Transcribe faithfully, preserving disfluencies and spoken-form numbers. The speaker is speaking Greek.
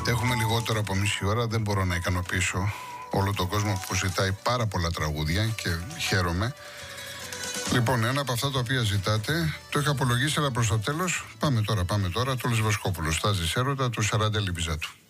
Έχουμε λιγότερο από μισή ώρα. Δεν μπορώ να ικανοποιήσω όλο τον κόσμο που ζητάει πάρα πολλά τραγούδια και χαίρομαι. Λοιπόν, ένα από αυτά τα οποία ζητάτε το είχα απολογίσει, αλλά προς το τέλος πάμε τώρα, πάμε τώρα. Το Λες Βοσκόπουλος, Στάζης Έρωτα, του Σαράντα Λιμπιζάτου.